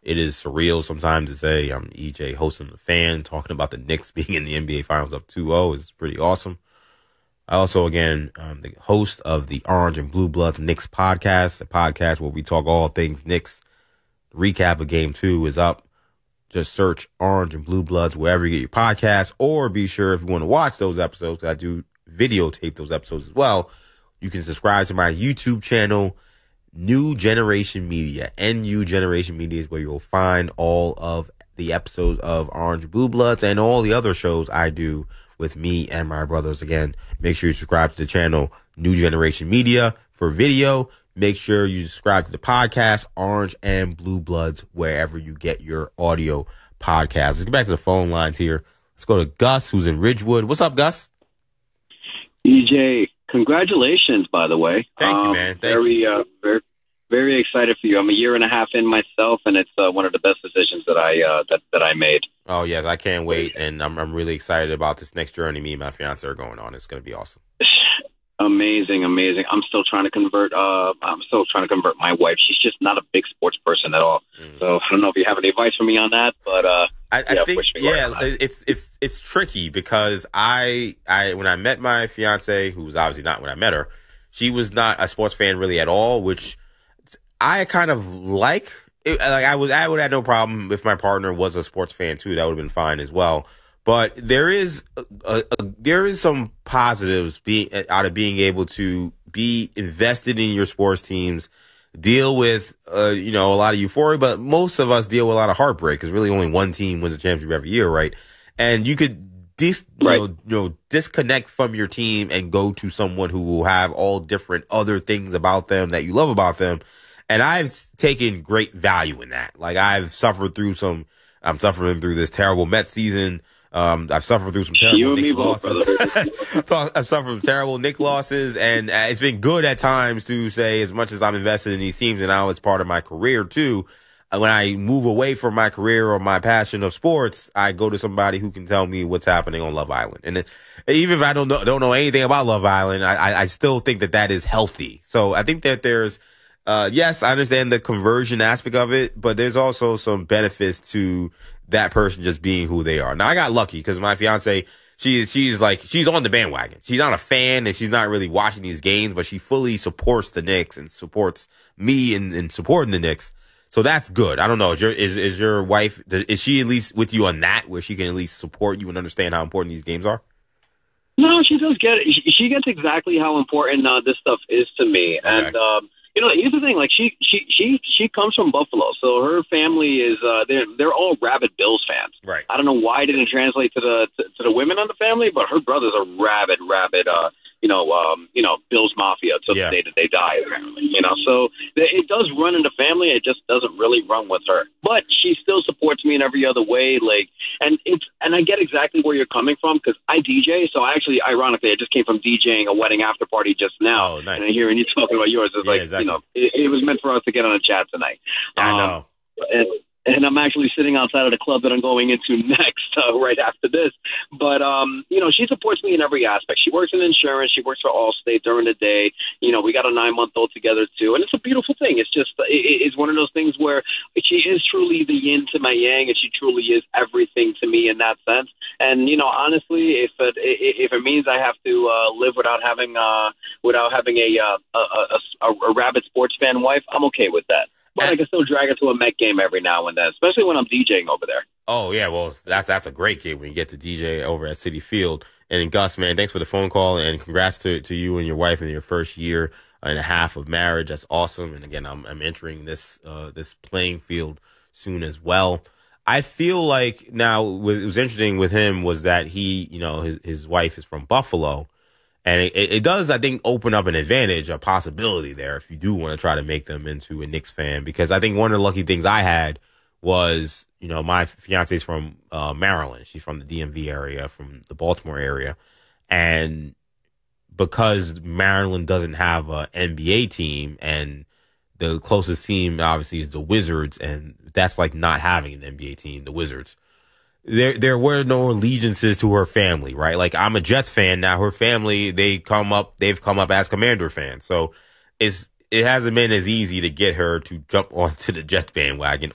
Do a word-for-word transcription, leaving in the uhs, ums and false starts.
it is surreal sometimes to say I'm E J hosting the fan, talking about the Knicks being in the N B A Finals up two oh is pretty awesome. I also, again, um, the host of the Orange and Blue Bloods Knicks podcast, a podcast where we talk all things Knicks. Recap of game two is up. Just search Orange and Blue Bloods wherever you get your podcasts, or be sure if you want to watch those episodes, I do videotape those episodes as well. You can subscribe to my YouTube channel, New Generation Media. N U Generation Media is where you'll find all of the episodes of Orange and Blue Bloods and all the other shows I do with me and my brothers. Again, make sure you subscribe to the channel, New Generation Media, for video. Make sure you subscribe to the podcast, Orange and Blue Bloods, wherever you get your audio podcasts. Let's get back to the phone lines here. Let's go to Gus, who's in Ridgewood. What's up, Gus? E J, congratulations, by the way. Thank um, you, man. Thank very, you. Uh, very, very excited for you. I'm a year and a half in myself, and it's uh, one of the best decisions that I uh, that that I made. Oh, yes, I can't wait, and I'm I'm really excited about this next journey me and my fiance are going on. It's going to be awesome. Amazing, amazing. I'm still trying to convert. Uh, I'm still trying to convert my wife. She's just not a big sports person at all. Mm. So I don't know if you have any advice for me on that, but uh, I, I yeah, think yeah, it's it's it's tricky because I I when I met my fiance, who was obviously not when I met her, she was not a sports fan really at all, which I kind of like. It, like I was, I would have no problem if my partner was a sports fan too. That would have been fine as well. But there is a, a, a, there is some positives being out of being able to be invested in your sports teams, deal with uh, you know a lot of euphoria, but most of us deal with a lot of heartbreak because really only one team wins a championship every year, right? And you could dis, you, right. know, you know disconnect from your team and go to someone who will have all different other things about them that you love about them. And I've taken great value in that. Like I've suffered through some, I'm suffering through this terrible Mets season. Um, I've suffered through some terrible Knicks losses. I've suffered from terrible Knicks losses, and uh, it's been good at times to say, as much as I'm invested in these teams, and now it's part of my career too. Uh, when I move away from my career or my passion of sports, I go to somebody who can tell me what's happening on Love Island. And it, even if I don't know, don't know anything about Love Island, I, I, I still think that that is healthy. So I think that there's, uh, yes, I understand the conversion aspect of it, but there's also some benefits to that person just being who they are. Now, I got lucky because my fiance, she is, she's like, she's on the bandwagon. She's not a fan and she's not really watching these games, but she fully supports the Knicks and supports me in, in supporting the Knicks. So that's good. I don't know. Is your, is, is your wife, is she at least with you on that where she can at least support you and understand how important these games are? No, she does get it. She, she gets exactly how important uh, this stuff is to me. Okay. And, um, you know, here's the thing. Like, she she she she comes from Buffalo, so her family is uh, they're they're all rabid Bills fans. Right. I don't know why it didn't translate to the to, to the women on the family, but her brothers are rabid, rabid. Uh, you know, um, you know, Bills Mafia till yeah. the day that they die, apparently. You know, so it does run in the family. It just doesn't really run with her. But she still supports me in every other way. Like, and it's and I get exactly where you're coming from because I D J. So I actually, ironically, I just came from DJing a wedding after party just now. Oh, nice. And hearing you talking about yours, it's yeah, like, exactly. you know, it, it was meant for us to get on a chat tonight. I um, know. And, And I'm actually sitting outside of the club that I'm going into next, uh, right after this. But, um, you know, she supports me in every aspect. She works in insurance. She works for Allstate during the day. You know, we got a nine-month-old together, too. And it's a beautiful thing. It's just it, it's one of those things where she is truly the yin to my yang, and she truly is everything to me in that sense. And, you know, honestly, if it, if it means I have to uh, live without having uh, without having a, uh, a, a, a, a rabid sports fan wife, I'm okay with that. But I can still drag her to a Met game every now and then, especially when I'm DJing over there. Oh, yeah. Well, that's that's a great gig when you get to D J over at Citi Field. And Gus, man, thanks for the phone call, and congrats to, to you and your wife in your first year and a half of marriage. That's awesome. And again, I'm I'm entering this uh, this playing field soon as well. I feel like now what was interesting with him was that he, you know, his his wife is from Buffalo. And it, it does, I think, open up an advantage, a possibility there if you do want to try to make them into a Knicks fan. Because I think one of the lucky things I had was, you know, my fiance's from uh, Maryland. She's from the D M V area, from the Baltimore area. And because Maryland doesn't have an N B A team, and the closest team, obviously, is the Wizards, and that's like not having an N B A team, the Wizards. There, there were no allegiances to her family, right? Like, I'm a Jets fan now. Her family, they come up, they've come up as Commander fans. So it's, it hasn't been as easy to get her to jump onto the Jets bandwagon